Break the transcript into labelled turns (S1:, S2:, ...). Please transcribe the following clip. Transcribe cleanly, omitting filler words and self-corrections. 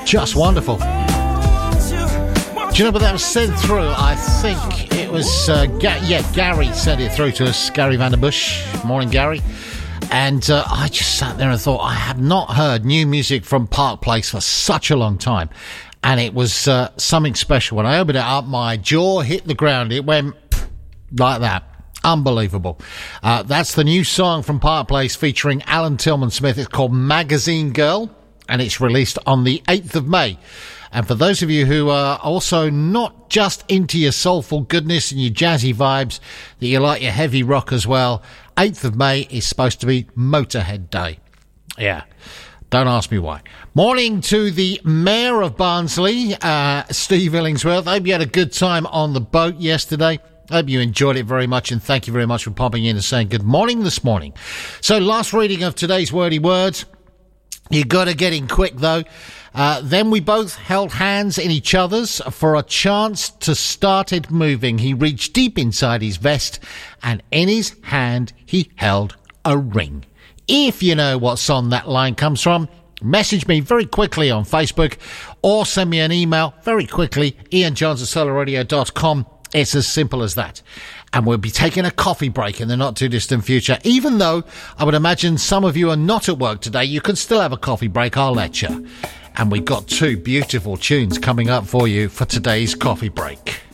S1: Just wonderful. Do you know what that was sent through? I think it was, Gary sent it through to us, Gary Vanderbush. Morning, Gary. And I just sat there and thought, I have not heard new music from Park Place for such a long time. And it was something special. When I opened it up, my jaw hit the ground. It went like that. Unbelievable. That's the new song from Park Place featuring Alan Tillman Smith. It's called Magazine Girl, and it's released on the 8th of May. And for those of you who are also not just into your soulful goodness and your jazzy vibes, that you like your heavy rock as well, 8th of May is supposed to be Motorhead Day. Yeah. Don't ask me why. Morning to the Mayor of Barnsley, Steve Illingsworth. I hope you had a good time on the boat yesterday. I hope you enjoyed it very much, and thank you very much for popping in and saying good morning this morning. So, last reading of today's wordy words. You got to get in quick, though. Then we both held hands in each other's for a chance to start it moving. He reached deep inside his vest, and in his hand he held a ring. If you know what song that line comes from, message me very quickly on Facebook or send me an email very quickly, ianjohns@solarradio.com. It's as simple as that. And we'll be taking a coffee break in the not too distant future. Even though I would imagine some of you are not at work today, you can still have a coffee break, I'll let you. And we've got two beautiful tunes coming up for you for today's coffee break.